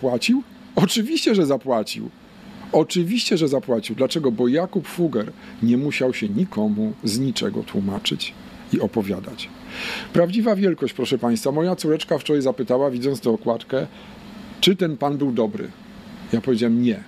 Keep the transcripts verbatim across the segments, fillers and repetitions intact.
zapłacił? Oczywiście, że zapłacił. Oczywiście, że zapłacił. Dlaczego? Bo Jakub Fugger nie musiał się nikomu z niczego tłumaczyć i opowiadać. Prawdziwa wielkość, proszę Państwa. Moja córeczka wczoraj zapytała, widząc tę okładkę, czy ten pan był dobry. Ja powiedziałem nie.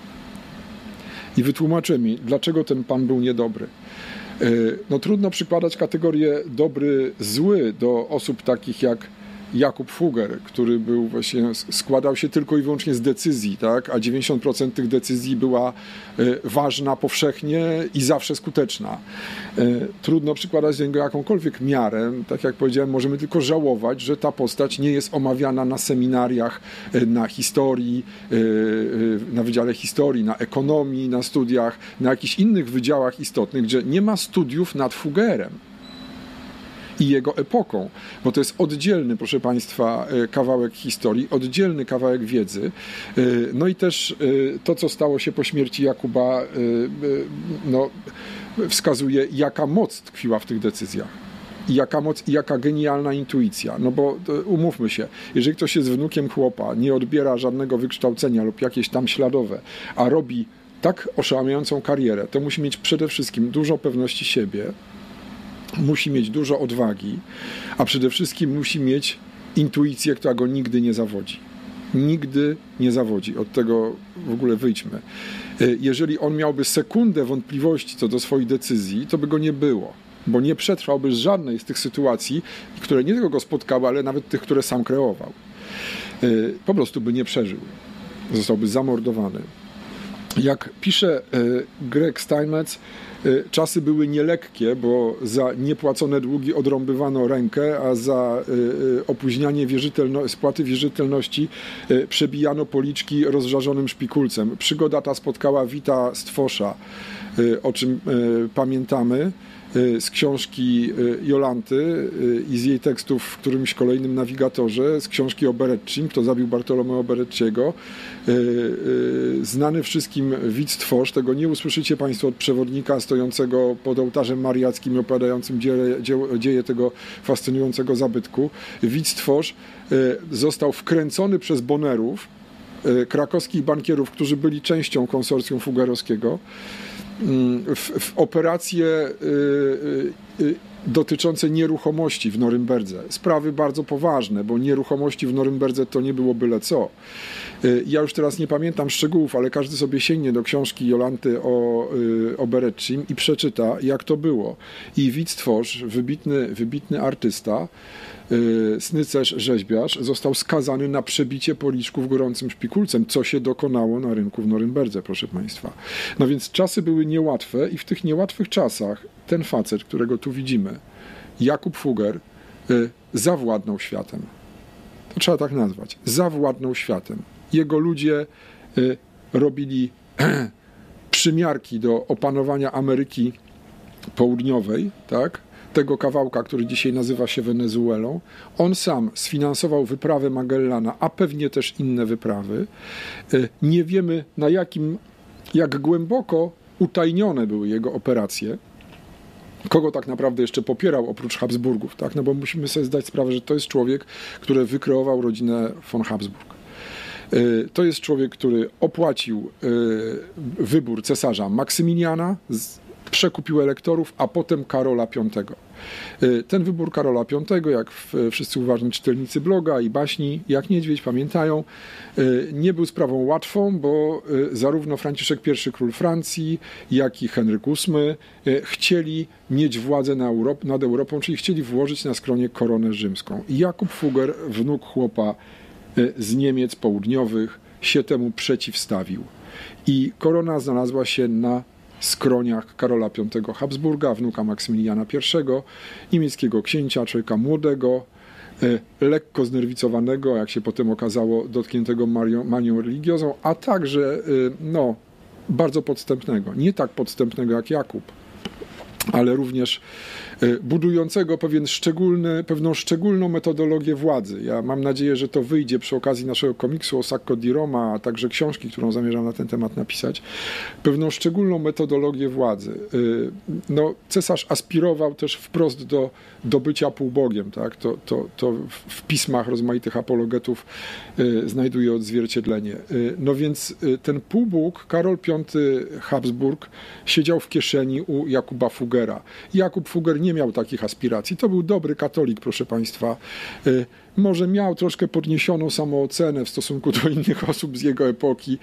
I wytłumaczyłem mi, dlaczego ten pan był niedobry. No trudno przykładać kategorię dobry, zły do osób takich jak Jakub Fugger, który był właśnie, składał się tylko i wyłącznie z decyzji, tak? A dziewięćdziesiąt procent tych decyzji była ważna powszechnie i zawsze skuteczna. Trudno przykładać do niego jakąkolwiek miarę. Tak jak powiedziałem, możemy tylko żałować, że ta postać nie jest omawiana na seminariach, na historii, na Wydziale Historii, na ekonomii, na studiach, na jakichś innych wydziałach istotnych, gdzie nie ma studiów nad Fuggerem i jego epoką, bo to jest oddzielny, proszę Państwa, kawałek historii, oddzielny kawałek wiedzy. No i też to, co stało się po śmierci Jakuba, no, wskazuje, jaka moc tkwiła w tych decyzjach. I jaka moc, i jaka genialna intuicja. No bo umówmy się, jeżeli ktoś jest wnukiem chłopa, nie odbiera żadnego wykształcenia lub jakieś tam śladowe, a robi tak oszałamiającą karierę, to musi mieć przede wszystkim dużo pewności siebie, musi mieć dużo odwagi, a przede wszystkim musi mieć intuicję, która go nigdy nie zawodzi. Nigdy nie zawodzi. Od tego w ogóle wyjdźmy. Jeżeli on miałby sekundę wątpliwości co do swojej decyzji, to by go nie było, bo nie przetrwałby żadnej z tych sytuacji, które nie tylko go spotkały, ale nawet tych, które sam kreował. Po prostu by nie przeżył. Zostałby zamordowany. Jak pisze Greg Steinmetz, czasy były nielekkie, bo za niepłacone długi odrąbywano rękę, a za opóźnianie wierzytelno- spłaty wierzytelności przebijano policzki rozżarzonym szpikulcem. Przygoda ta spotkała Wita Stwosza, o czym pamiętamy z książki Jolanty i z jej tekstów w którymś kolejnym nawigatorze, z książki o Bereccim, kto zabił Bartolomeo Berecciego. Znany wszystkim Wit Stwosz, tego nie usłyszycie Państwo od przewodnika stojącego pod ołtarzem mariackim i opowiadającym dzieje, dzieje tego fascynującego zabytku. Wit Stwosz został wkręcony przez Bonnerów, krakowskich bankierów, którzy byli częścią konsorcjum fuggerowskiego, w, w operacje y, y, dotyczące nieruchomości w Norymberdze. Sprawy bardzo poważne, bo nieruchomości w Norymberdze to nie było byle co. Y, ja już teraz nie pamiętam szczegółów, ale każdy sobie sięgnie do książki Jolanty o, y, o Bereccim i przeczyta, jak to było. I Wit Stwosz, wybitny, wybitny artysta, snycerz, rzeźbiarz, został skazany na przebicie policzków gorącym szpikulcem, co się dokonało na rynku w Norymberdze, proszę Państwa. No więc czasy były niełatwe i w tych niełatwych czasach ten facet, którego tu widzimy, Jakub Fugger, zawładnął światem. To trzeba tak nazwać. Zawładnął światem. Jego ludzie robili przymiarki do opanowania Ameryki Południowej, tak? Tego kawałka, który dzisiaj nazywa się Wenezuelą. On sam sfinansował wyprawę Magellana, a pewnie też inne wyprawy. Nie wiemy, na jakim, jak głęboko utajnione były jego operacje. Kogo tak naprawdę jeszcze popierał oprócz Habsburgów, tak? No bo musimy sobie zdać sprawę, że to jest człowiek, który wykreował rodzinę von Habsburg. To jest człowiek, który opłacił wybór cesarza Maksymiliana, przekupił elektorów, a potem Karola Piątego. Ten wybór Karola Piątego, jak wszyscy uważni czytelnicy bloga i baśni, jak niedźwiedź pamiętają, nie był sprawą łatwą, bo zarówno Franciszek pierwszy, król Francji, jak i Henryk ósmy chcieli mieć władzę na Europ- nad Europą, czyli chcieli włożyć na skronie koronę rzymską. I Jakub Fugger, wnuk chłopa z Niemiec południowych, się temu przeciwstawił. I korona znalazła się na skroniach Karola Piątego Habsburga, wnuka Maksymiliana pierwszego, niemieckiego księcia, człowieka młodego, lekko znerwicowanego, jak się potem okazało, dotkniętego manią religiozą, a także no, bardzo podstępnego. Nie tak podstępnego jak Jakub, ale również budującego pewien szczególny, pewną szczególną metodologię władzy. Ja mam nadzieję, że to wyjdzie przy okazji naszego komiksu o Sacco di Roma, a także książki, którą zamierzam na ten temat napisać. Pewną szczególną metodologię władzy. No, cesarz aspirował też wprost do, do bycia półbogiem. Tak? To, to, to w pismach rozmaitych apologetów znajduje odzwierciedlenie. No więc ten półbóg, Karol Piąty Habsburg, siedział w kieszeni u Jakuba Fugera. Jakub Fugger nie miał takich aspiracji. To był dobry katolik, proszę Państwa. Może miał troszkę podniesioną samoocenę w stosunku do innych osób z jego epoki,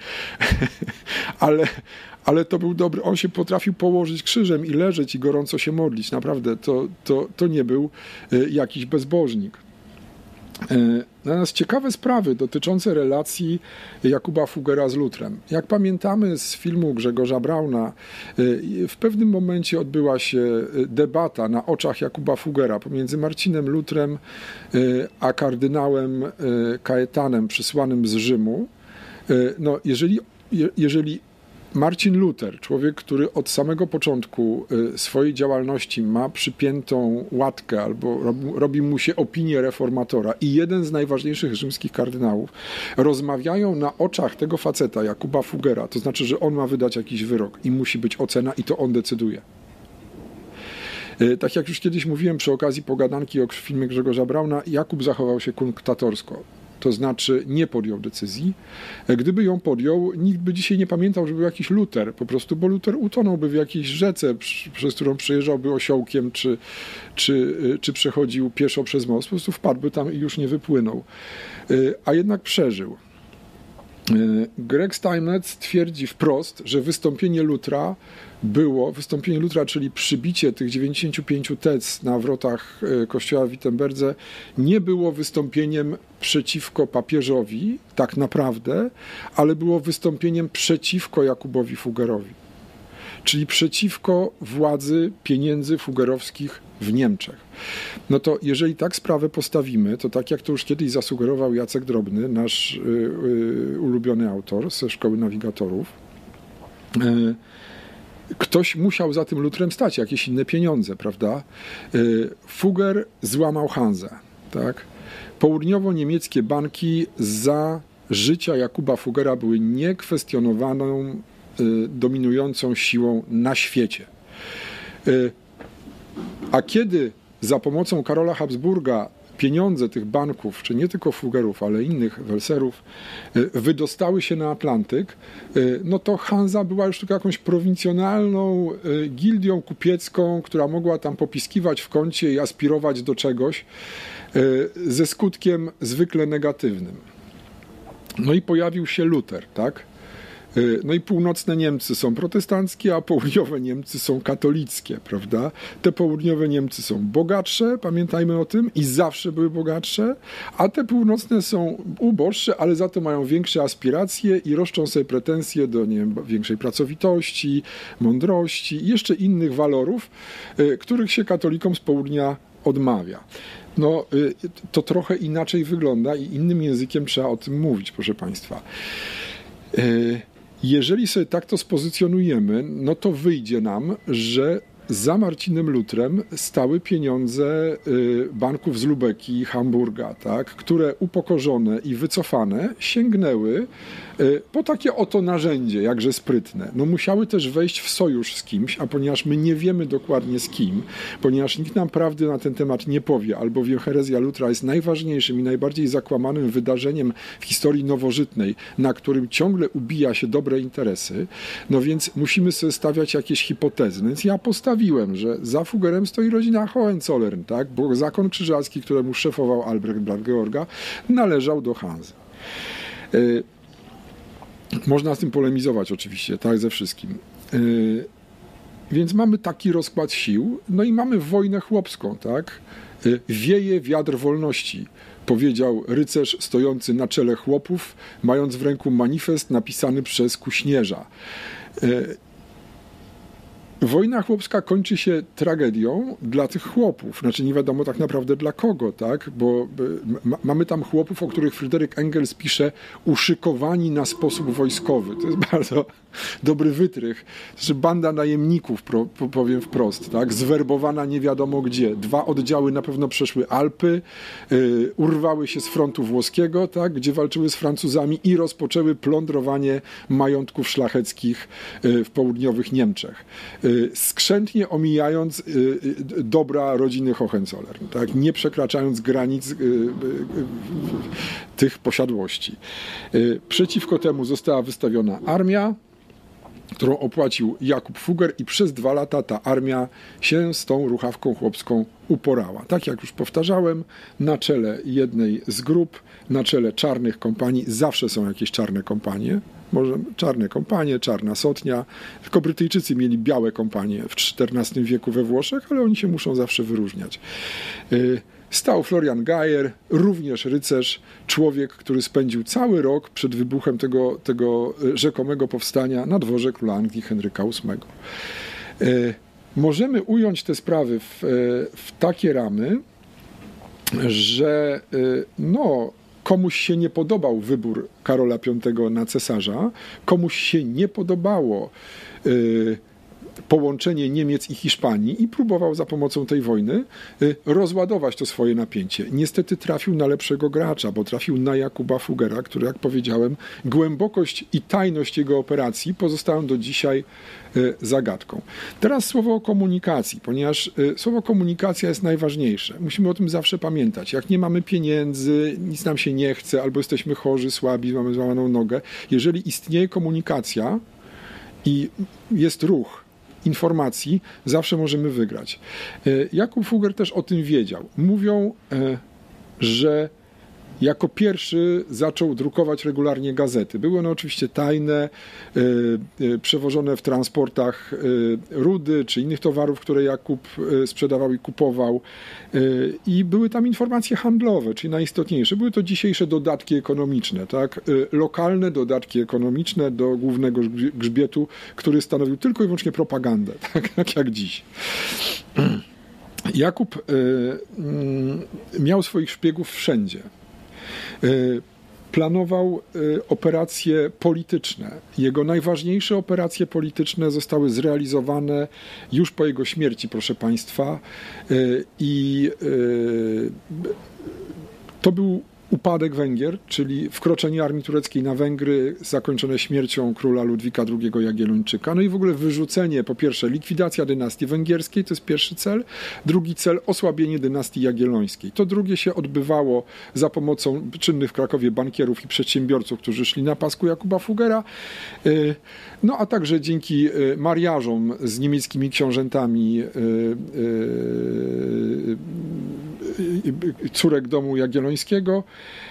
ale, ale to był dobry. On się potrafił położyć krzyżem i leżeć i gorąco się modlić. Naprawdę, to, to, to nie był jakiś bezbożnik. Natomiast ciekawe sprawy dotyczące relacji Jakuba Fugera z Lutrem. Jak pamiętamy z filmu Grzegorza Brauna, w pewnym momencie odbyła się debata na oczach Jakuba Fugera pomiędzy Marcinem Lutrem a kardynałem Kaetanem przysłanym z Rzymu. No, jeżeli, jeżeli Marcin Luther, człowiek, który od samego początku swojej działalności ma przypiętą łatkę albo robi mu się opinię reformatora i jeden z najważniejszych rzymskich kardynałów rozmawiają na oczach tego faceta, Jakuba Fugera, to znaczy, że on ma wydać jakiś wyrok i musi być ocena i to on decyduje. Tak jak już kiedyś mówiłem przy okazji pogadanki o filmie Grzegorza Brauna, Jakub zachował się kunktatorsko. To znaczy nie podjął decyzji. Gdyby ją podjął, nikt by dzisiaj nie pamiętał, że był jakiś Luter, po prostu, bo Luter utonąłby w jakiejś rzece, przez którą przejeżdżałby osiołkiem, czy, czy, czy przechodził pieszo przez most, po prostu wpadłby tam i już nie wypłynął. A jednak przeżył. Greg Steinmetz twierdzi wprost, że wystąpienie Lutra było, wystąpienie Lutra, czyli przybicie tych dziewięćdziesięciu pięciu tez na wrotach kościoła w Wittenberdze, nie było wystąpieniem przeciwko papieżowi, tak naprawdę, ale było wystąpieniem przeciwko Jakubowi Fuggerowi, czyli przeciwko władzy pieniędzy fuggerowskich w Niemczech. No to jeżeli tak sprawę postawimy, to tak jak to już kiedyś zasugerował Jacek Drobny, nasz y, y, ulubiony autor ze Szkoły Nawigatorów, y, ktoś musiał za tym Lutrem stać, jakieś inne pieniądze, prawda? Y, Fugger złamał Hanzę, tak? Południowo-niemieckie banki za życia Jakuba Fuggera były niekwestionowaną, y, dominującą siłą na świecie. Y, A kiedy za pomocą Karola Habsburga pieniądze tych banków, czy nie tylko Fuggerów, ale innych Welserów, wydostały się na Atlantyk, no to Hanza była już tylko jakąś prowincjonalną gildią kupiecką, która mogła tam popiskiwać w kącie i aspirować do czegoś, ze skutkiem zwykle negatywnym. No i pojawił się Luter, tak? No i północne Niemcy są protestanckie, a południowe Niemcy są katolickie, prawda? Te południowe Niemcy są bogatsze, pamiętajmy o tym, i zawsze były bogatsze, a te północne są uboższe, ale za to mają większe aspiracje i roszczą sobie pretensje do, nie wiem, większej pracowitości, mądrości i jeszcze innych walorów, których się katolikom z południa odmawia. No, to trochę inaczej wygląda i innym językiem trzeba o tym mówić, proszę Państwa. Jeżeli sobie tak to spozycjonujemy, no to wyjdzie nam, że za Marcinem Lutrem stały pieniądze banków z Lubeki i Hamburga, tak, które upokorzone i wycofane sięgnęły po takie oto narzędzie, jakże sprytne. No musiały też wejść w sojusz z kimś, a ponieważ my nie wiemy dokładnie z kim, ponieważ nikt nam prawdy na ten temat nie powie, albowiem herezja Lutra jest najważniejszym i najbardziej zakłamanym wydarzeniem w historii nowożytnej, na którym ciągle ubija się dobre interesy, no więc musimy sobie stawiać jakieś hipotezy. Więc ja postawiłem, że za Fuggerem stoi rodzina Hohenzollern, tak? Bo zakon krzyżacki, któremu szefował Albrecht brat Georga, należał do Hanzy. Y Można z tym polemizować oczywiście, tak, ze wszystkim. Yy, więc mamy taki rozkład sił, no i mamy wojnę chłopską, tak? Yy, wieje wiatr wolności, powiedział rycerz stojący na czele chłopów, mając w ręku manifest napisany przez Kuśnierza. Yy, Wojna chłopska kończy się tragedią dla tych chłopów. Znaczy nie wiadomo tak naprawdę dla kogo, tak? Bo ma, mamy tam chłopów, o których Fryderyk Engels pisze uszykowani na sposób wojskowy. To jest bardzo dobry wytrych. Znaczy banda najemników, pro, powiem wprost, tak? Zwerbowana nie wiadomo gdzie. Dwa oddziały na pewno przeszły Alpy, yy, urwały się z frontu włoskiego, tak? Gdzie walczyły z Francuzami i rozpoczęły plądrowanie majątków szlacheckich yy, w południowych Niemczech. Yy, skrzętnie omijając yy, dobra rodziny Hohenzollern, tak? Nie przekraczając granic yy, yy, tych posiadłości. Yy, przeciwko temu została wystawiona armia, którą opłacił Jakub Fugger i przez dwa lata ta armia się z tą ruchawką chłopską uporała. Tak jak już powtarzałem, na czele jednej z grup, na czele czarnych kompanii, zawsze są jakieś czarne kompanie, może czarne kompanie, czarna sotnia, tylko Brytyjczycy mieli białe kompanie w czternastym wieku we Włoszech, ale oni się muszą zawsze wyróżniać. Stał Florian Geyer, również rycerz, człowiek, który spędził cały rok przed wybuchem tego, tego rzekomego powstania na dworze króla Anglii Henryka ósmego. E, możemy ująć te sprawy w, w takie ramy, że e, no, komuś się nie podobał wybór Karola piątego na cesarza, komuś się nie podobało e, połączenie Niemiec i Hiszpanii i próbował za pomocą tej wojny rozładować to swoje napięcie. Niestety trafił na lepszego gracza, bo trafił na Jakuba Fuggera, który, jak powiedziałem, głębokość i tajność jego operacji pozostają do dzisiaj zagadką. Teraz słowo o komunikacji, ponieważ słowo komunikacja jest najważniejsze. Musimy o tym zawsze pamiętać. Jak nie mamy pieniędzy, nic nam się nie chce, albo jesteśmy chorzy, słabi, mamy złamaną nogę, jeżeli istnieje komunikacja i jest ruch informacji, zawsze możemy wygrać. Jakub Fugger też o tym wiedział. Mówią, że jako pierwszy zaczął drukować regularnie gazety. Były one oczywiście tajne, przewożone w transportach rudy czy innych towarów, które Jakub sprzedawał i kupował. I były tam informacje handlowe, czyli najistotniejsze. Były to dzisiejsze dodatki ekonomiczne, tak? Lokalne dodatki ekonomiczne do głównego grzbietu, który stanowił tylko i wyłącznie propagandę, tak, tak jak dziś. Jakub y, y, miał swoich szpiegów wszędzie. Planował operacje polityczne. Jego najważniejsze operacje polityczne zostały zrealizowane już po jego śmierci, proszę Państwa. I to był upadek Węgier, czyli wkroczenie armii tureckiej na Węgry, zakończone śmiercią króla Ludwika drugiego Jagiellończyka. No i w ogóle wyrzucenie, po pierwsze, likwidacja dynastii węgierskiej, to jest pierwszy cel. Drugi cel, osłabienie dynastii jagiellońskiej. To drugie się odbywało za pomocą czynnych w Krakowie bankierów i przedsiębiorców, którzy szli na pasku Jakuba Fuggera. No a także dzięki mariażom z niemieckimi książętami córek domu jagiellońskiego.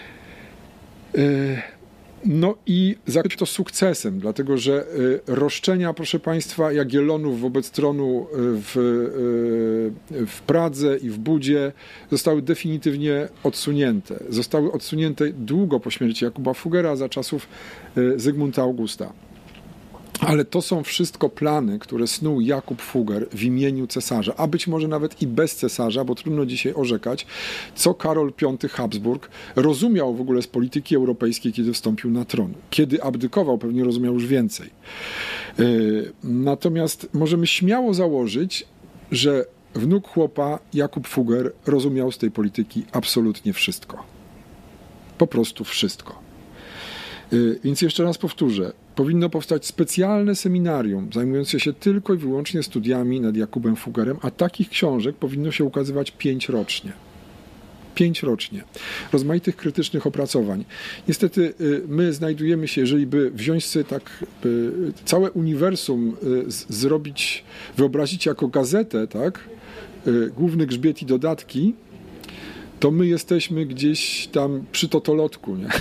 No i zakończył to sukcesem, dlatego że roszczenia, proszę Państwa, Jagiellonów wobec tronu w, w Pradze i w Budzie zostały definitywnie odsunięte. Zostały odsunięte długo po śmierci Jakuba Fuggera, za czasów Zygmunta Augusta. Ale to są wszystko plany, które snuł Jakub Fugger w imieniu cesarza, a być może nawet i bez cesarza, bo trudno dzisiaj orzekać, co Karol piąty Habsburg rozumiał w ogóle z polityki europejskiej, kiedy wstąpił na tron. Kiedy abdykował, pewnie rozumiał już więcej. Natomiast możemy śmiało założyć, że wnuk chłopa Jakub Fugger rozumiał z tej polityki absolutnie wszystko. Po prostu wszystko. Więc jeszcze raz powtórzę, powinno powstać specjalne seminarium zajmujące się tylko i wyłącznie studiami nad Jakubem Fuggerem, a takich książek powinno się ukazywać pięć rocznie. Pięć rocznie. Rozmaitych krytycznych opracowań. Niestety my znajdujemy się, jeżeli by wziąć sobie tak całe uniwersum, z, zrobić, wyobrazić jako gazetę, tak, główny grzbiet i dodatki, to my jesteśmy gdzieś tam przy totolotku, nie?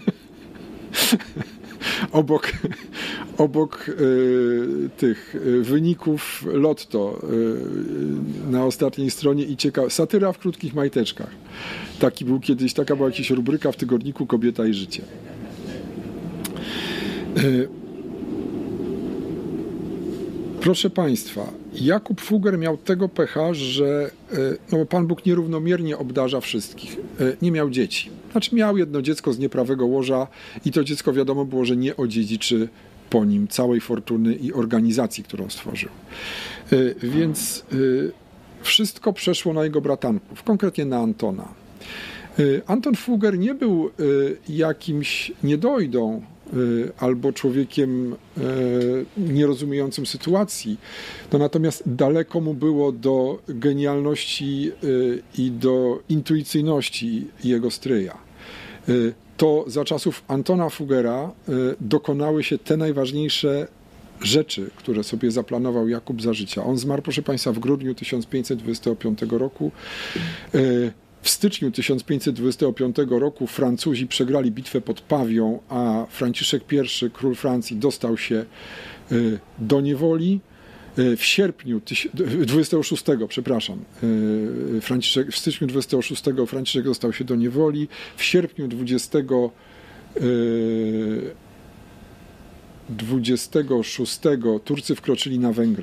obok, obok y, tych wyników lotto y, na ostatniej stronie i ciekawe. Satyra w krótkich majteczkach. Taki był kiedyś, taka była jakaś rubryka w tygodniku Kobieta i Życie. Y, proszę Państwa, Jakub Fugger miał tego pecha, że no, Pan Bóg nierównomiernie obdarza wszystkich. Nie miał dzieci. Znaczy miał jedno dziecko z nieprawego łoża i to dziecko wiadomo było, że nie odziedziczy po nim całej fortuny i organizacji, którą stworzył. Więc wszystko przeszło na jego bratanków, konkretnie na Antona. Anton Fugger nie był jakimś niedojdą albo człowiekiem nierozumiejącym sytuacji, to natomiast daleko mu było do genialności i do intuicyjności jego stryja. To za czasów Antona Fuggera dokonały się te najważniejsze rzeczy, które sobie zaplanował Jakub za życia. On zmarł, proszę Państwa, w grudniu tysiąc pięćset dwudziestego piątego roku. W styczniu tysiąc pięćset dwudziestego piątego roku Francuzi przegrali bitwę pod Pawią, a Franciszek pierwszy, król Francji, dostał się do niewoli. W sierpniu dwudziestego szóstego, przepraszam, Franciszek, w styczniu dwudziestego szóstego Franciszek dostał się do niewoli. W sierpniu dwudziestego dwudziestego szóstego Turcy wkroczyli na Węgry.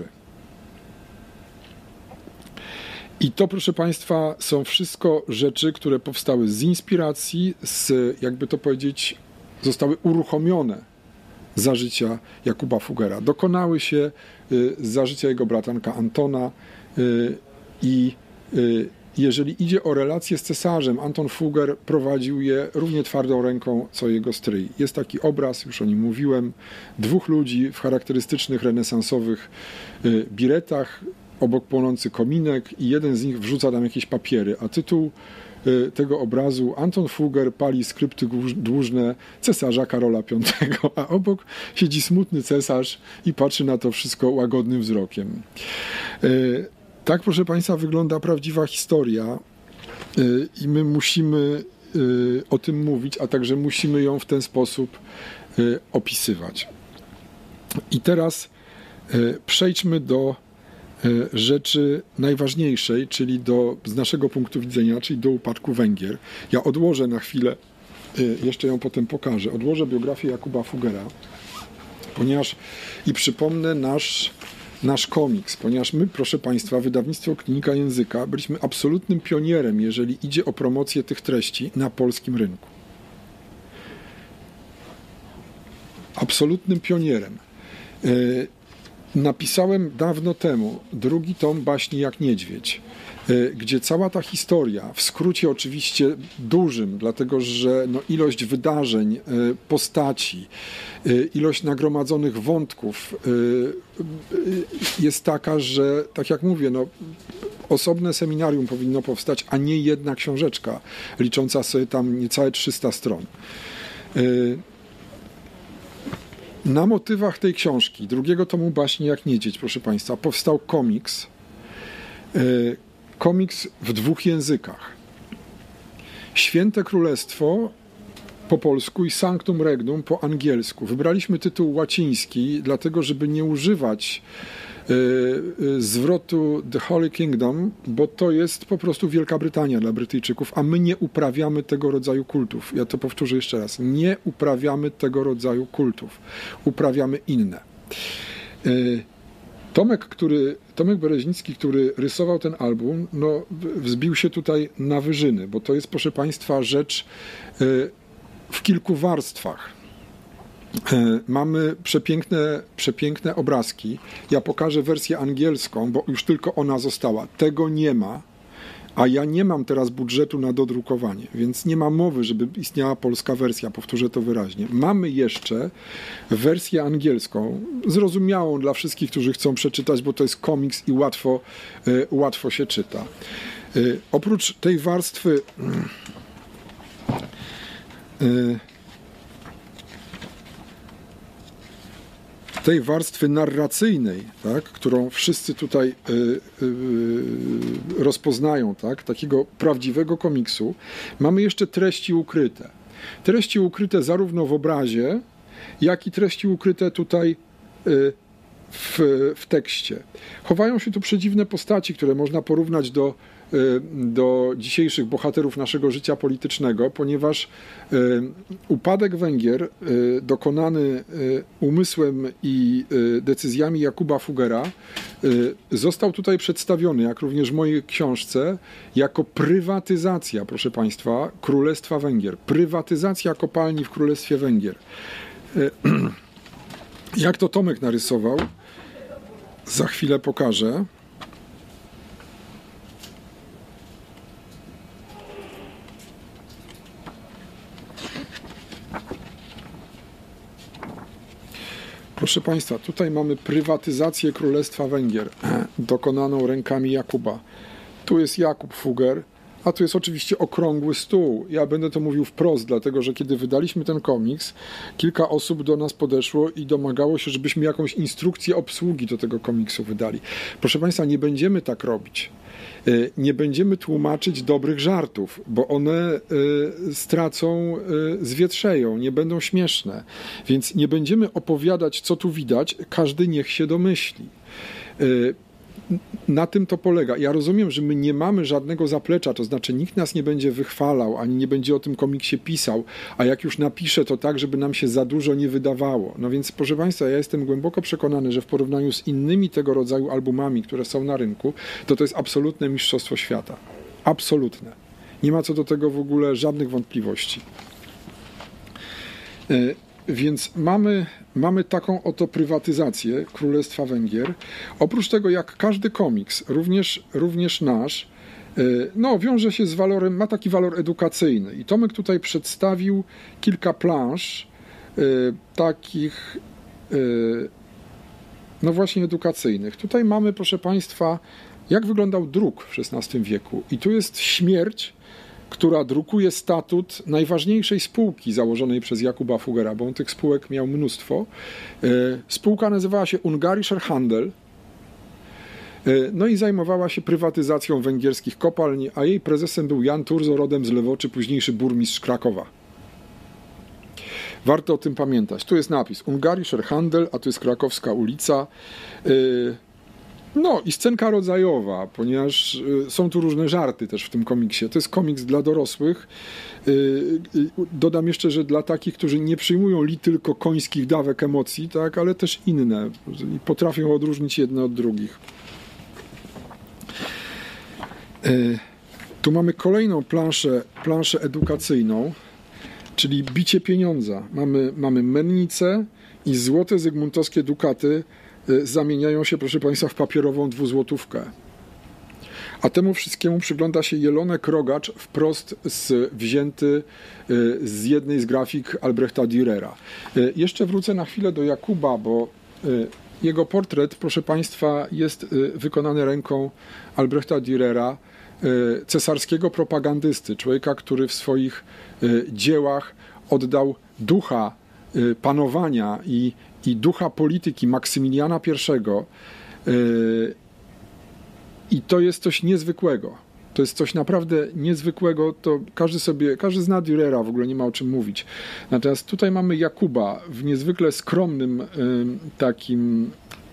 I to, proszę Państwa, są wszystko rzeczy, które powstały z inspiracji, z, jakby to powiedzieć, zostały uruchomione za życia Jakuba Fuggera. Dokonały się za życia jego bratanka Antona i jeżeli idzie o relacje z cesarzem, Anton Fugger prowadził je równie twardą ręką, co jego stryj. Jest taki obraz, już o nim mówiłem, dwóch ludzi w charakterystycznych renesansowych biretach, obok płonący kominek i jeden z nich wrzuca tam jakieś papiery, a tytuł tego obrazu: Anton Fugger pali skrypty dłużne cesarza Karola piątego, a obok siedzi smutny cesarz i patrzy na to wszystko łagodnym wzrokiem. Tak, proszę Państwa, wygląda prawdziwa historia i my musimy o tym mówić, a także musimy ją w ten sposób opisywać. I teraz przejdźmy do rzeczy najważniejszej, czyli do, z naszego punktu widzenia, czyli do upadku Węgier. Ja odłożę na chwilę, jeszcze ją potem pokażę, odłożę biografię Jakuba Fuggera, ponieważ i przypomnę nasz, nasz komiks, ponieważ my, proszę Państwa, wydawnictwo Klinika Języka, byliśmy absolutnym pionierem, jeżeli idzie o promocję tych treści na polskim rynku. Absolutnym pionierem. Napisałem dawno temu drugi tom Baśni jak niedźwiedź, gdzie cała ta historia, w skrócie oczywiście dużym, dlatego że no ilość wydarzeń, postaci, ilość nagromadzonych wątków jest taka, że tak jak mówię, no, osobne seminarium powinno powstać, a nie jedna książeczka licząca sobie tam niecałe trzysta stron. Na motywach tej książki, drugiego tomu Baśni jak niedźwiedź, proszę Państwa, powstał komiks, komiks w dwóch językach. Święte Królestwo po polsku i Sanctum Regnum po angielsku. Wybraliśmy tytuł łaciński, dlatego żeby nie używać zwrotu The Holy Kingdom, bo to jest po prostu Wielka Brytania dla Brytyjczyków, a my nie uprawiamy tego rodzaju kultów. Ja to powtórzę jeszcze raz. Nie uprawiamy tego rodzaju kultów. Uprawiamy inne. Tomek, który, Tomek Bereźnicki, który rysował ten album, no, wzbił się tutaj na wyżyny, bo to jest, proszę Państwa, rzecz w kilku warstwach. Mamy przepiękne, przepiękne obrazki. Ja pokażę wersję angielską, bo już tylko ona została. Tego nie ma, a ja nie mam teraz budżetu na dodrukowanie, więc nie ma mowy, żeby istniała polska wersja, powtórzę to wyraźnie. Mamy jeszcze wersję angielską, zrozumiałą dla wszystkich, którzy chcą przeczytać, bo to jest komiks i łatwo, łatwo się czyta. Oprócz tej warstwy tej warstwy narracyjnej, tak, którą wszyscy tutaj y, y, y, rozpoznają, tak, takiego prawdziwego komiksu, mamy jeszcze treści ukryte. Treści ukryte zarówno w obrazie, jak i treści ukryte tutaj y, w, w tekście. Chowają się tu przedziwne postaci, które można porównać do, do dzisiejszych bohaterów naszego życia politycznego, ponieważ upadek Węgier dokonany umysłem i decyzjami Jakuba Fugera został tutaj przedstawiony, jak również w mojej książce, jako prywatyzacja, proszę Państwa, Królestwa Węgier. Prywatyzacja kopalni w Królestwie Węgier. Jak to Tomek narysował, za chwilę pokażę. Proszę Państwa, tutaj mamy prywatyzację Królestwa Węgier, dokonaną rękami Jakuba. Tu jest Jakub Fugger, a tu jest oczywiście okrągły stół. Ja będę to mówił wprost, dlatego że kiedy wydaliśmy ten komiks, kilka osób do nas podeszło i domagało się, żebyśmy jakąś instrukcję obsługi do tego komiksu wydali. Proszę Państwa, nie będziemy tak robić. Nie będziemy tłumaczyć dobrych żartów, bo one stracą, zwietrzeją, nie będą śmieszne. Więc nie będziemy opowiadać, co tu widać, każdy niech się domyśli. Na tym to polega. Ja rozumiem, że my nie mamy żadnego zaplecza, to znaczy nikt nas nie będzie wychwalał, ani nie będzie o tym komiksie pisał, a jak już napisze, to tak, żeby nam się za dużo nie wydawało. No więc, proszę Państwa, ja jestem głęboko przekonany, że w porównaniu z innymi tego rodzaju albumami, które są na rynku, to to jest absolutne mistrzostwo świata. Absolutne. Nie ma co do tego w ogóle żadnych wątpliwości. Więc mamy, mamy taką oto prywatyzację Królestwa Węgier. Oprócz tego, jak każdy komiks, również, również nasz, no, wiąże się z walorem, ma taki walor edukacyjny. I Tomek tutaj przedstawił kilka plansz y, takich, y, no właśnie edukacyjnych. Tutaj mamy, proszę Państwa, jak wyglądał druk w szesnastym wieku. I tu jest śmierć, która drukuje statut najważniejszej spółki założonej przez Jakuba Fuggera, bo on tych spółek miał mnóstwo. Spółka nazywała się Ungarischer Handel, no i zajmowała się prywatyzacją węgierskich kopalni, a jej prezesem był Jan Turzo, rodem z Lewoczy, późniejszy burmistrz Krakowa. Warto o tym pamiętać. Tu jest napis Ungarischer Handel, a tu jest Krakowska ulica. No i scenka rodzajowa, ponieważ są tu różne żarty też w tym komiksie. To jest komiks dla dorosłych. Dodam jeszcze, że dla takich, którzy nie przyjmują li tylko końskich dawek emocji, tak, ale też inne. I potrafią odróżnić jedne od drugich. Tu mamy kolejną planszę, planszę edukacyjną, czyli bicie pieniądza. Mamy, mamy mennicę i złote zygmuntowskie dukaty zamieniają się, proszę Państwa, w papierową dwuzłotówkę. A temu wszystkiemu przygląda się Jelonek Rogacz, wprost z, wzięty z jednej z grafik Albrechta Dürera. Jeszcze wrócę na chwilę do Jakuba, bo jego portret, proszę Państwa, jest wykonany ręką Albrechta Dürera, cesarskiego propagandysty, człowieka, który w swoich dziełach oddał ducha panowania i, i ducha polityki Maksymiliana pierwszego. I to jest coś niezwykłego. To jest coś naprawdę niezwykłego. To każdy sobie, każdy zna Dürera, w ogóle nie ma o czym mówić. Natomiast tutaj mamy Jakuba w niezwykle skromnym takim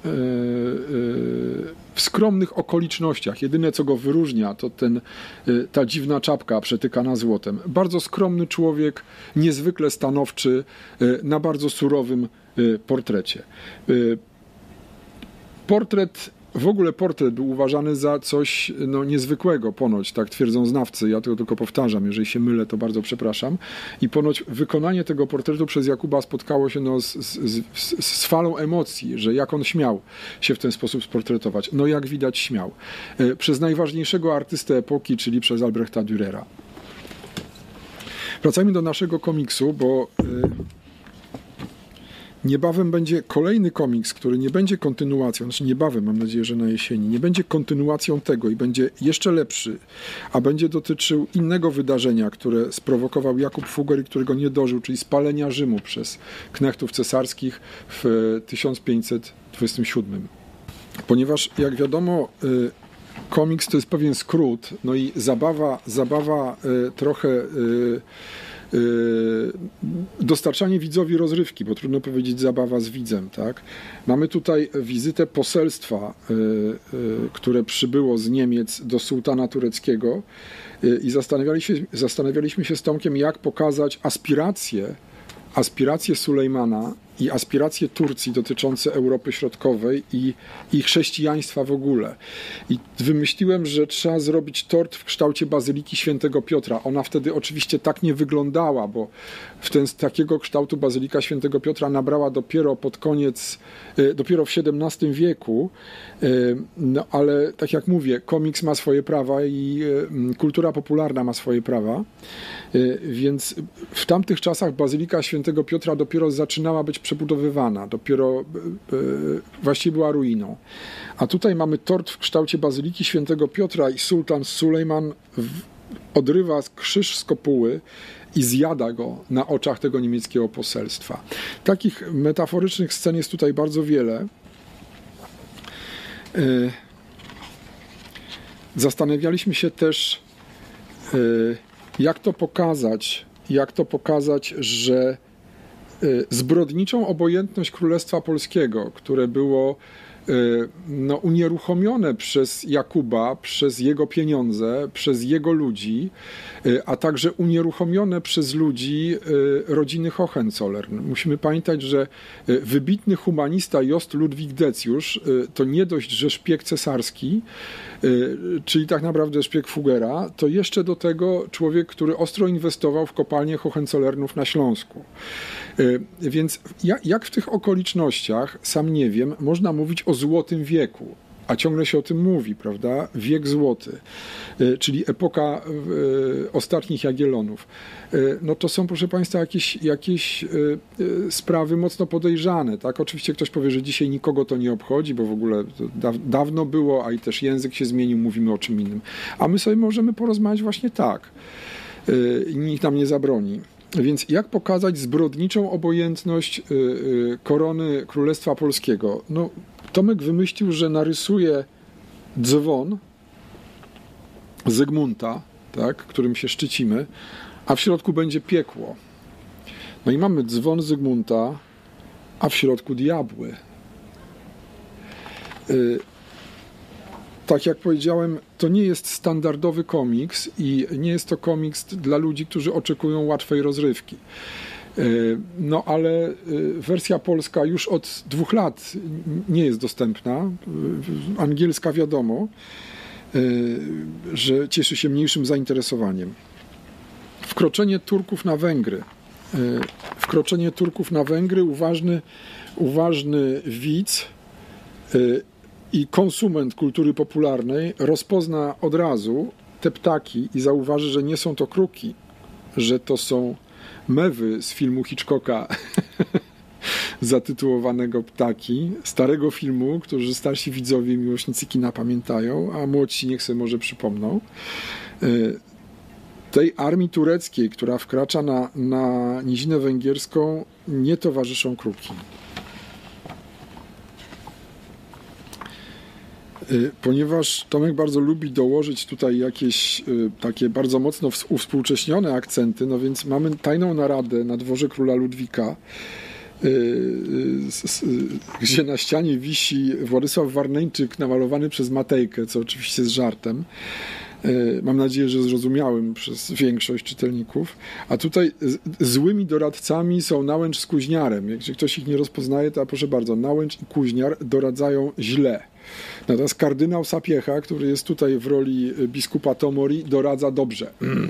w skromnych okolicznościach. Jedyne, co go wyróżnia, to ten, ta dziwna czapka przetykana złotem. Bardzo skromny człowiek, niezwykle stanowczy, na bardzo surowym portrecie. Portret W ogóle portret był uważany za coś no, niezwykłego, ponoć, tak twierdzą znawcy, ja to tylko powtarzam, jeżeli się mylę, to bardzo przepraszam. I ponoć wykonanie tego portretu przez Jakuba spotkało się no, z, z, z, z falą emocji, że jak on śmiał się w ten sposób sportretować. No jak widać śmiał. Przez najważniejszego artystę epoki, czyli przez Albrechta Dürera. Wracajmy do naszego komiksu, bo niebawem będzie kolejny komiks, który nie będzie kontynuacją, znaczy niebawem, mam nadzieję, że na jesieni, nie będzie kontynuacją tego i będzie jeszcze lepszy, a będzie dotyczył innego wydarzenia, które sprowokował Jakub Fugger i którego nie dożył, czyli spalenia Rzymu przez knechtów cesarskich w tysiąc pięćset dwudziestym siódmym. Ponieważ, jak wiadomo, komiks to jest pewien skrót, no i zabawa, zabawa trochę dostarczanie widzowi rozrywki, bo trudno powiedzieć zabawa z widzem, tak? Mamy tutaj wizytę poselstwa, które przybyło z Niemiec do sułtana tureckiego i zastanawialiśmy, zastanawialiśmy się z Tomkiem, jak pokazać aspiracje, aspiracje Sulejmana i aspiracje Turcji dotyczące Europy Środkowej i, i chrześcijaństwa w ogóle. I wymyśliłem, że trzeba zrobić tort w kształcie Bazyliki Świętego Piotra. Ona wtedy oczywiście tak nie wyglądała, bo w ten, takiego kształtu Bazylika Świętego Piotra nabrała dopiero pod koniec, dopiero w siedemnastym wieku, no ale tak jak mówię, komiks ma swoje prawa i kultura popularna ma swoje prawa, więc w tamtych czasach Bazylika Świętego Piotra dopiero zaczynała być przebudowywana, dopiero właściwie była ruiną. A tutaj mamy tort w kształcie Bazyliki Świętego Piotra i sułtan Sulejman odrywa krzyż z kopuły i zjada go na oczach tego niemieckiego poselstwa. Takich metaforycznych scen jest tutaj bardzo wiele. Zastanawialiśmy się też, jak to pokazać, jak to pokazać, że zbrodniczą obojętność Królestwa Polskiego, które było no, unieruchomione przez Jakuba, przez jego pieniądze, przez jego ludzi, a także unieruchomione przez ludzi rodziny Hohenzollern. Musimy pamiętać, że wybitny humanista Jost Ludwik Decjusz to nie dość, że szpieg cesarski, czyli tak naprawdę szpieg Fugera, to jeszcze do tego człowiek, który ostro inwestował w kopalnię Hohenzollernów na Śląsku. Więc jak w tych okolicznościach, sam nie wiem, można mówić o złotym wieku, a ciągle się o tym mówi, prawda? Wiek złoty, czyli epoka ostatnich Jagiellonów. No to są, proszę Państwa, jakieś, jakieś sprawy mocno podejrzane, tak? Oczywiście ktoś powie, że dzisiaj nikogo to nie obchodzi, bo w ogóle to da- dawno było, a i też język się zmienił, mówimy o czym innym. A my sobie możemy porozmawiać właśnie tak. Nikt nam nie zabroni. Więc jak pokazać zbrodniczą obojętność korony Królestwa Polskiego? No, Tomek wymyślił, że narysuje dzwon Zygmunta, tak, którym się szczycimy, a w środku będzie piekło. No i mamy dzwon Zygmunta, a w środku diabły. Tak jak powiedziałem, to nie jest standardowy komiks i nie jest to komiks dla ludzi, którzy oczekują łatwej rozrywki. No ale wersja polska już od dwóch lat nie jest dostępna. Angielska wiadomo, że cieszy się mniejszym zainteresowaniem. Wkroczenie Turków na Węgry. Wkroczenie Turków na Węgry, uważny, uważny widz i konsument kultury popularnej rozpozna od razu te ptaki i zauważy, że nie są to kruki, że to są mewy z filmu Hitchcocka zatytułowanego Ptaki, starego filmu, którzy starsi widzowie, miłośnicy kina pamiętają, a młodsi niech sobie może przypomną. Tej armii tureckiej, która wkracza na, na Nizinę Węgierską, nie towarzyszą kruki. Ponieważ Tomek bardzo lubi dołożyć tutaj jakieś takie bardzo mocno uwspółcześnione akcenty, no więc mamy tajną naradę na dworze króla Ludwika, gdzie na ścianie wisi Władysław Warneńczyk namalowany przez Matejkę, co oczywiście jest żartem. Mam nadzieję, że zrozumiałym przez większość czytelników. A tutaj złymi doradcami są Nałęcz z Kuźniarem. Jak ktoś ich nie rozpoznaje, to proszę bardzo, Nałęcz i Kuźniar doradzają źle. Natomiast kardynał Sapiecha, który jest tutaj w roli biskupa Tomori, doradza dobrze.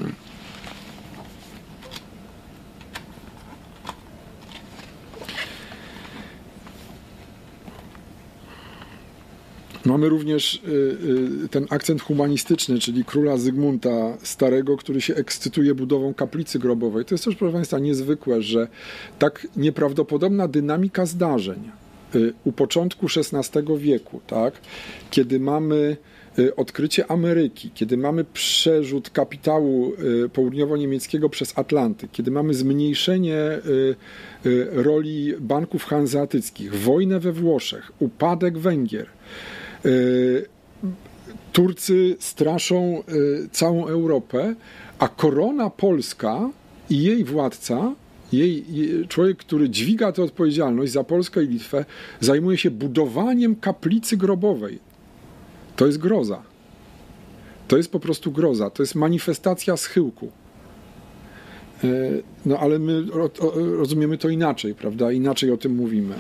Mamy również ten akcent humanistyczny, czyli króla Zygmunta Starego, który się ekscytuje budową kaplicy grobowej. To jest też, proszę Państwa, niezwykłe, że tak nieprawdopodobna dynamika zdarzeń u początku szesnastego wieku, tak, kiedy mamy odkrycie Ameryki, kiedy mamy przerzut kapitału południowo-niemieckiego przez Atlantyk, kiedy mamy zmniejszenie roli banków hanzeatyckich, wojnę we Włoszech, upadek Węgier, Turcy straszą całą Europę, a korona polska i jej władca, jej, jej, człowiek, który dźwiga tę odpowiedzialność za Polskę i Litwę, zajmuje się budowaniem kaplicy grobowej. To jest groza. To jest po prostu groza. To jest manifestacja schyłku. No ale my rozumiemy to inaczej, prawda? Inaczej o tym mówimy.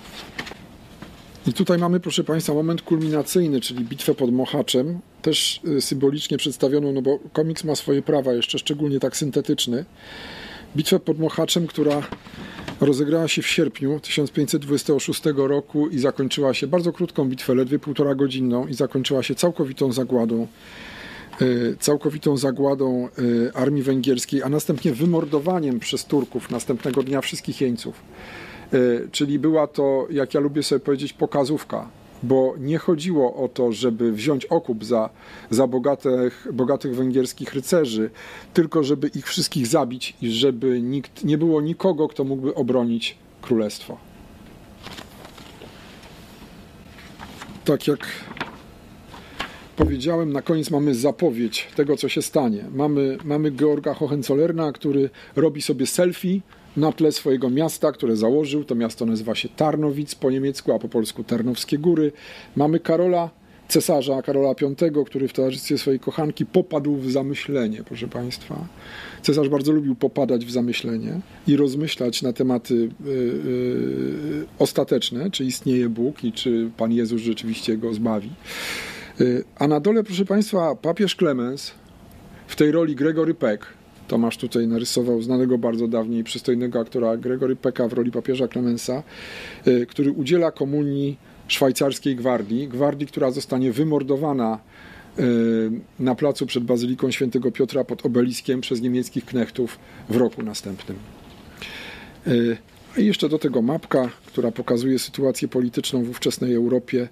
I tutaj mamy, proszę Państwa, moment kulminacyjny, czyli bitwę pod Mohaczem, też symbolicznie przedstawioną, no bo komiks ma swoje prawa, jeszcze szczególnie tak syntetyczny. Bitwę pod Mohaczem, która rozegrała się w sierpniu tysiąc pięćset dwudziestego szóstego roku i zakończyła się bardzo krótką bitwę, ledwie półtora godzinną, i zakończyła się całkowitą zagładą, całkowitą zagładą armii węgierskiej, a następnie wymordowaniem przez Turków następnego dnia wszystkich jeńców. Czyli była to, jak ja lubię sobie powiedzieć, pokazówka, bo nie chodziło o to, żeby wziąć okup za, za bogatych, bogatych węgierskich rycerzy, tylko żeby ich wszystkich zabić i żeby nikt, nie było nikogo, kto mógłby obronić królestwo. Tak jak powiedziałem, na koniec mamy zapowiedź tego, co się stanie. Mamy, mamy Georga Hohenzollerna, który robi sobie selfie na tle swojego miasta, które założył. To miasto nazywa się Tarnowic po niemiecku, a po polsku Tarnowskie Góry. Mamy Karola, cesarza Karola Piątego, który w towarzystwie swojej kochanki popadł w zamyślenie, proszę Państwa. Cesarz bardzo lubił popadać w zamyślenie i rozmyślać na tematy yy, yy, ostateczne, czy istnieje Bóg i czy Pan Jezus rzeczywiście go zbawi. Yy, a na dole, proszę Państwa, papież Klemens w tej roli Gregory Peck. Tomasz tutaj narysował znanego bardzo dawniej przystojnego aktora Gregory Pecka w roli papieża Klemensa, który udziela komunii szwajcarskiej gwardii, gwardii, która zostanie wymordowana na placu przed Bazyliką Świętego Piotra pod obeliskiem przez niemieckich knechtów w roku następnym. I jeszcze do tego mapka, która pokazuje sytuację polityczną w ówczesnej Europie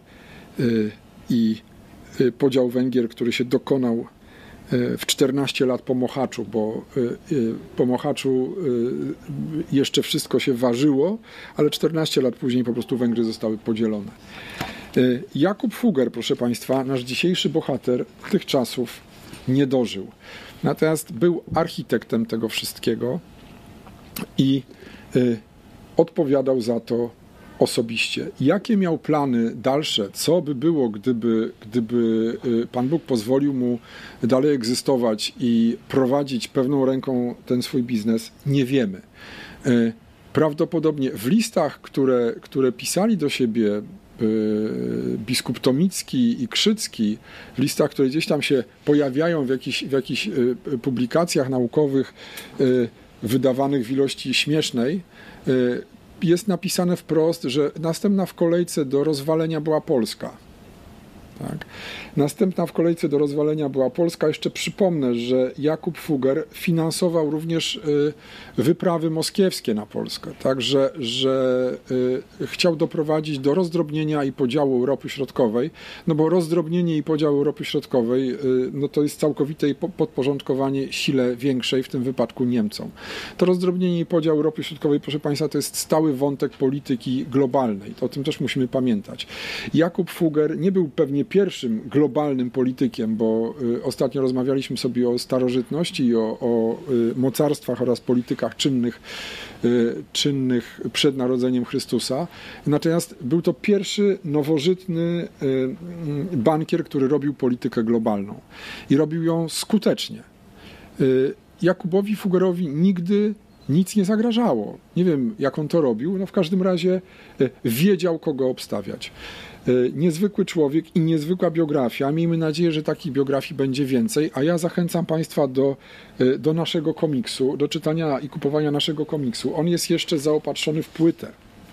i podział Węgier, który się dokonał w czternaście lat po Mohaczu, bo po Mohaczu jeszcze wszystko się ważyło, ale czternaście lat później po prostu Węgry zostały podzielone. Jakub Fugger, proszę Państwa, nasz dzisiejszy bohater, tych czasów nie dożył. Natomiast był architektem tego wszystkiego i odpowiadał za to osobiście. Jakie miał plany dalsze? Co by było, gdyby, gdyby Pan Bóg pozwolił mu dalej egzystować i prowadzić pewną ręką ten swój biznes? Nie wiemy. Prawdopodobnie w listach, które, które pisali do siebie biskup Tomicki i Krzycki, w listach, które gdzieś tam się pojawiają w jakichś, w jakichś publikacjach naukowych wydawanych w ilości śmiesznej, jest napisane wprost, że następna w kolejce do rozwalenia była Polska. Tak? Następna w kolejce do rozwalenia była Polska. Jeszcze przypomnę, że Jakub Fugger finansował również wyprawy moskiewskie na Polskę. Także, że chciał doprowadzić do rozdrobnienia i podziału Europy Środkowej, no bo rozdrobnienie i podział Europy Środkowej no to jest całkowite podporządkowanie sile większej, w tym wypadku Niemcom. To rozdrobnienie i podział Europy Środkowej, proszę Państwa, to jest stały wątek polityki globalnej. O tym też musimy pamiętać. Jakub Fugger nie był pewnie pierwszym globalnym politykiem, bo y, ostatnio rozmawialiśmy sobie o starożytności i o, o y, mocarstwach oraz politykach czynnych, y, czynnych przed narodzeniem Chrystusa. Natomiast był to pierwszy nowożytny y, bankier, który robił politykę globalną i robił ją skutecznie. Y, Jakubowi Fuggerowi nigdy nic nie zagrażało. Nie wiem, jak on to robił, no w każdym razie y, wiedział, kogo obstawiać. Niezwykły człowiek i niezwykła biografia. Miejmy nadzieję, że takich biografii będzie więcej, a ja zachęcam Państwa do, do naszego komiksu, do czytania i kupowania naszego komiksu. On jest jeszcze zaopatrzony w płytę,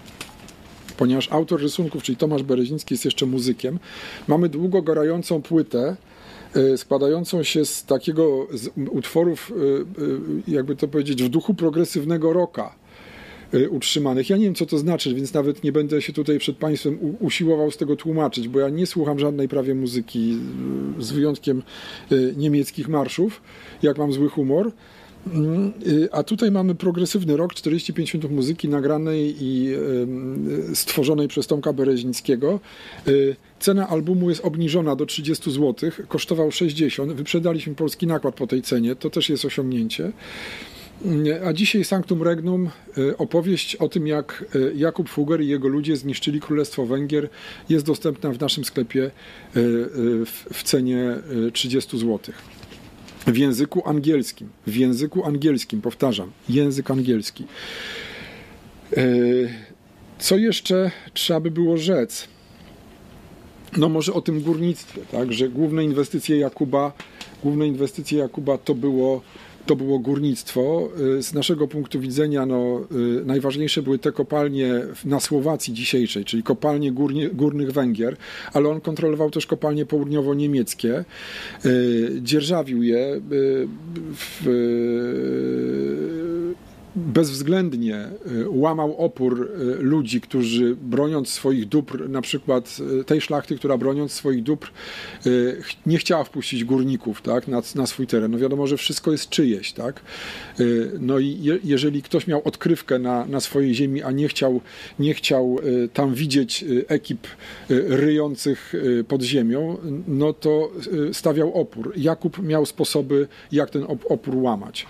ponieważ autor rysunków, czyli Tomasz Bereziński, jest jeszcze muzykiem. Mamy długo grającą płytę, składającą się z takiego z utworów, jakby to powiedzieć, w duchu progresywnego rocka utrzymanych. Ja nie wiem, co to znaczy, więc nawet nie będę się tutaj przed Państwem usiłował z tego tłumaczyć, bo ja nie słucham żadnej prawie muzyki, z wyjątkiem niemieckich marszów, jak mam zły humor. A tutaj mamy progresywny rock, czterdzieści pięć minut muzyki nagranej i stworzonej przez Tomka Berezińskiego. Cena albumu jest obniżona do trzydzieści złotych, kosztował sześćdziesiąt. Wyprzedaliśmy polski nakład po tej cenie, to też jest osiągnięcie. A dzisiaj Sanctum Regnum, opowieść o tym, jak Jakub Fugger i jego ludzie zniszczyli Królestwo Węgier, jest dostępna w naszym sklepie w cenie trzydzieści złotych. W języku angielskim, w języku angielskim, powtarzam, język angielski. Co jeszcze trzeba by było rzec? No może o tym górnictwie, tak, że główne inwestycje Jakuba, główne inwestycje Jakuba to było To było górnictwo. Z naszego punktu widzenia no, najważniejsze były te kopalnie na Słowacji dzisiejszej, czyli kopalnie górnie, górnych Węgier, ale on kontrolował też kopalnie południowo-niemieckie. Dzierżawił je w, bezwzględnie łamał opór ludzi, którzy broniąc swoich dóbr, na przykład tej szlachty, która broniąc swoich dóbr nie chciała wpuścić górników, tak, na, na swój teren. No wiadomo, że wszystko jest czyjeś, tak. No i je, jeżeli ktoś miał odkrywkę na, na swojej ziemi, a nie chciał, nie chciał tam widzieć ekip ryjących pod ziemią, no to stawiał opór. Jakub miał sposoby, jak ten opór łamać.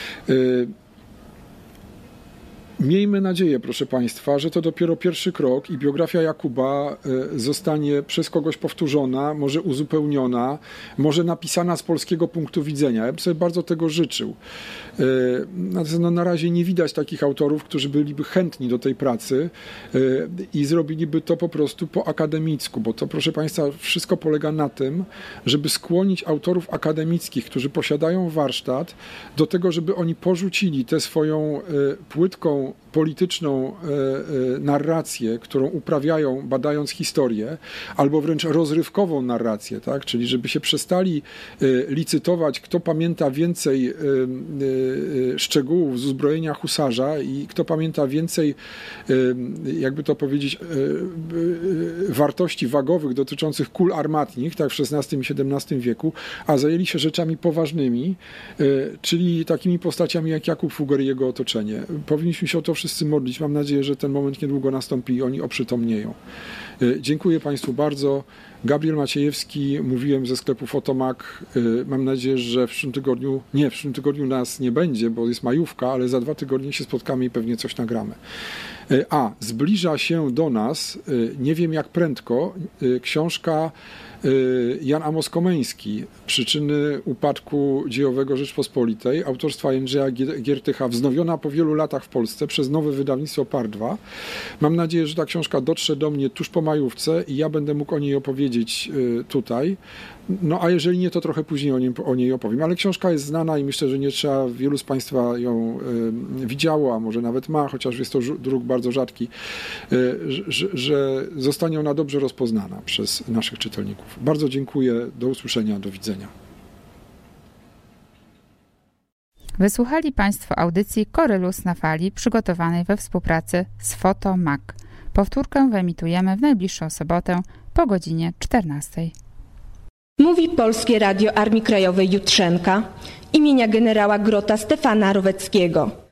Miejmy nadzieję, proszę Państwa, że to dopiero pierwszy krok i biografia Jakuba zostanie przez kogoś powtórzona, może uzupełniona, może napisana z polskiego punktu widzenia. Ja bym sobie bardzo tego życzył. No, na razie nie widać takich autorów, którzy byliby chętni do tej pracy i zrobiliby to po prostu po akademicku, bo to, proszę Państwa, wszystko polega na tym, żeby skłonić autorów akademickich, którzy posiadają warsztat, do tego, żeby oni porzucili tę swoją płytką polityczną narrację, którą uprawiają badając historię, albo wręcz rozrywkową narrację, tak? Czyli żeby się przestali licytować, kto pamięta więcej szczegółów z uzbrojenia husarza i kto pamięta więcej, jakby to powiedzieć, wartości wagowych dotyczących kul armatnich, tak w szesnastym i siedemnastym wieku, a zajęli się rzeczami poważnymi, czyli takimi postaciami jak Jakub Fugger i jego otoczenie. Powinniśmy się o to wszyscy modlić. Mam nadzieję, że ten moment niedługo nastąpi i oni oprzytomnieją. Dziękuję Państwu bardzo. Gabriel Maciejewski, mówiłem ze sklepu Fotomak. Mam nadzieję, że w przyszłym tygodniu, nie, w przyszłym tygodniu nas nie będzie, bo jest majówka, ale za dwa tygodnie się spotkamy i pewnie coś nagramy. A, zbliża się do nas, nie wiem jak prędko, książka Jan Amos Komeński, Przyczyny upadku dziejowego Rzeczpospolitej, autorstwa Jędrzeja Giertycha, wznowiona po wielu latach w Polsce przez nowe wydawnictwo Par dwa. Mam nadzieję, że ta książka dotrze do mnie tuż po majówce i ja będę mógł o niej opowiedzieć tutaj. No a jeżeli nie, to trochę później o niej, o niej opowiem. Ale książka jest znana i myślę, że nie trzeba, wielu z Państwa ją y, widziało, a może nawet ma, chociaż jest to druk bardzo rzadki, y, że, że zostanie ona dobrze rozpoznana przez naszych czytelników. Bardzo dziękuję, do usłyszenia, do widzenia. Wysłuchali Państwo audycji Korylus na fali, przygotowanej we współpracy z Fotomak. Powtórkę wyemitujemy w najbliższą sobotę po godzinie czternastej. Mówi Polskie Radio Armii Krajowej Jutrzenka imienia generała Grota Stefana Roweckiego.